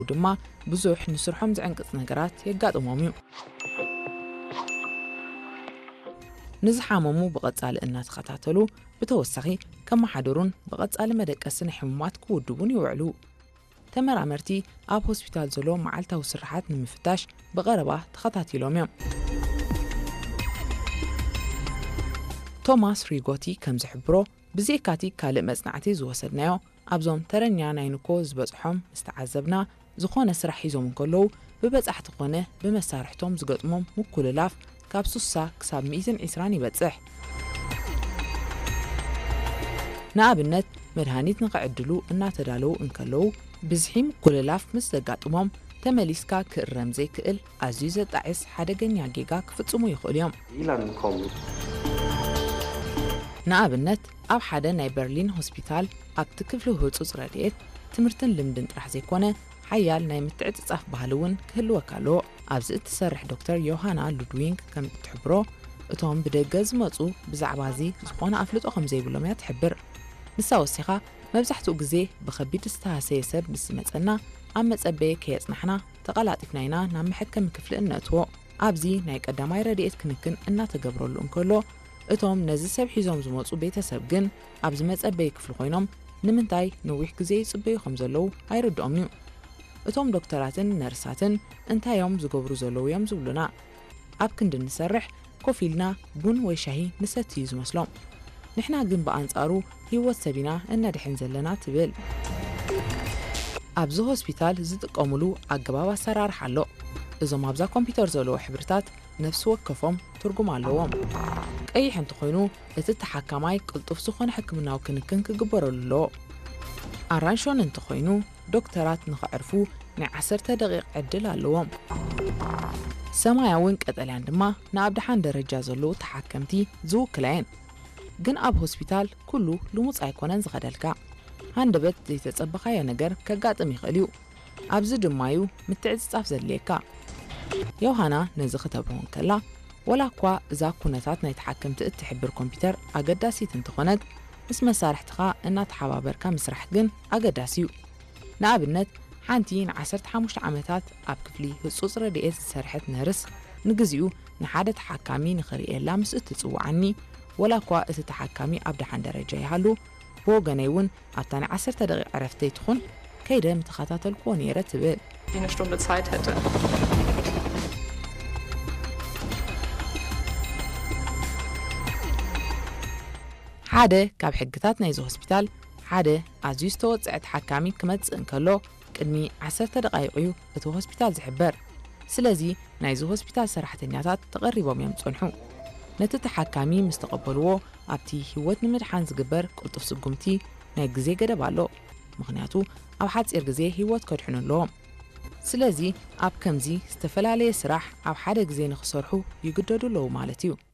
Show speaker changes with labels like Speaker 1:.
Speaker 1: ድማ ብዙሕ ንስርሖም ዝዕንቅጽ ነገራት የጋጥሞም እዩ ንዝሓመሙ ብቐጻሊ እናተኸታተሉ ብተወሳኺ ከመሓደሩን ብቐጻሊ መደቀስን ሕሙማት ክውድቡን ይውዕሉ ተመራመርቲ ኣብ ሆስፒታል ዘሎ መዓልታዊ ስራሓት ንምፍታሽ ብቐረባ ተኸታቲሎም እዮም ቶማስ ሪጎቲ ከም ዝሕብሮ ብዘይካቲ ካልእ መጽናዕቲ ዝወሰድናዮ ኣብዞም ተረኛ ናይ ንኮ ዝበጽሖም ዝተዓዘብና ዝኾነ ስራሕ ሒዞም እንከለዉ ብበጻሕቲ ኾነ ብመሳርሕቶም ዝገጥሞም ምኩልላፍ ካብ 60 ክሳብ 120 ይበጽሕ ንኣብነት መድሃኒት ንኽዕድሉ እናተዳለዉ እንከለዉ ብዝሒ ምኩልላፍ ምስ ዘጋጥሞም ተመሊስካ ክእረም ዘይክእል ኣዝዩ ዘጣዕስ ሓደገኛ ጌጋ ክፍጽሙ ይኽእሉ እዮም ንኣብነት ኣብ ሓደ ናይ በርሊን ሆስፒታል ኣብቲ ክፍሊ ህጹጽ ረድኤት ትምህርትን ልምድን ጥራሕ ዘይኮነ ሓያል ናይ ምትዕጽጻፍ ባህሊ እውን ክህልወካ ኣለዎ ኣብዚ እትሰርሕ ዶክተር ዮሃና ሉድዊንግ ከም እትሕብሮ እቶም ብደገ ዝመጹ ብዛዕባ እዚ ዝኾነ ኣፍልጦ ከም ዘይብሎም እያ ትሕብር ንሳ ወሲኻ መብዛሕትኡ ግዜ ብኸቢድ ዝተሃሰየ ሰብ ምስ መጸና ኣብ መጸበየ ከየጽናሕና ተቐላጢፍና ኢና ናብ መሐከሚ ክፍሊ እነእትዎ ኣብዚ ናይ ቀዳማይ ረድኤት ክንክን እናተገብረሉ እንከሎ እቶም ነዚ ሰብ ሒዞም ዝመጹ ቤተሰብ ግን ኣብዚ መጸበየ ክፍሊ ኮይኖም ንምንታይ ነዊሕ ግዜ ይጽበዩ ከም ዘለዉ ኣይርድኦም እዩ እቶም ዶክተራትን ነርሳትን እንታዮም ዝገብሩ ዘለዉ እዮም ዝብሉና ኣብ ክንዲ ንሰርሕ ኮፍ ኢልና ቡን ወይ ሻሂ ንሰትዩ ዝመስሎም ንሕና ግን ብኣንጻሩ ህይወት ሰቢና እነድሕን ዘለና ትብል ኣብዚ ሆስፒታል ዝጥቀሙሉ ኣገባብ ኣሰራርሓ ኣሎ እዞም ኣብዛ ኮምፒተር ዘለዎ ሕብርታት ነፍሲ ወከፎም ትርጉም ኣለዎም ቀይሕ እንተኾይኑ እቲ ተሓካማይ ቅልጡፍ ዝኾነ ሕክምናዊ ክንክን ክግበረሉ ኣለዎ ኣራንሾን እንተኾይኑ ዶክተራት ንኽዕርፉ ናይ 10 ደቂቕ ዕድል ኣለዎም ሰማያውን ቀጠልያን ድማ ንኣብ ድሓን ደረጃ ዘለዉ ተሓከምቲ ዝውክላየን ግን ኣብ ሆስፒታል ኩሉ ልሙፅ ኣይኮነን ዝኸደልካ ሃንደበት ዘይተጸበኻዮ ነገር ከጋጥም ይኽእል እዩ ኣብዚ ድማ እዩ ምትዕጽጻፍ ዘድልየካ ዮሃና ነዚ ኽተብርሆን ከላ ወላ እኳ እዛ ኩነታት ናይ ተሓከምቲ እትሕብር ኮምፒተር ኣገዳሲት እንተኾነት ምስ መሳርሕትኻ እናተሓባበርካ ምስራሕ ግን ኣገዳሲ እዩ ንኣብነት ሓንቲ ን15 ዓመታት ኣብ ክፍሊ ህጹጽ ረድኤት ዝሰርሐት ነርስ ንግዚኡ ንሓደ ተሓካሚ ንኽርእየላ ምስ እትጽውዓኒ ወላ እኳ እቲ ተሓካሚ ኣብ ድሓን ደረጃ ይሃሉ ብወገነይ እውን ኣብታ ናይ 10 ደቂቕ ዕረፍተይ ትኹን ከይደ ምተኸታተልክዎ ነይረ ትብል ሓደ ካብ ሕግታት ናይዚ ሆስፒታል ሓደ ኣዝዩ ዝተወጽዐ ተሓካሚ ክመጽእ እንከሎ ቅድሚ 10 ደቓይቕ እዩ እቲ ሆስፒታል ዝሕበር ስለዚ ናይዚ ሆስፒታል ሰራሕተኛታት ተቐሪቦም እዮም ጸንሑ ነቲ ተሓካሚ ምስ ተቐበልዎ ኣብቲ ህይወት ንምድሓን ዝግበር ቅልጡፍ ስጉምቲ ናይ ግዜ ገደብ ኣሎ ምኽንያቱ ኣብ ሓፂር ግዜ ህይወት ከድሕኑ ኣለዎም ስለዚ ኣብ ከምዚ ዝተፈላለየ ስራሕ ኣብ ሓደ ግዜ ንኽሰርሑ ይግደዱ ኣለዉ ማለት እዩ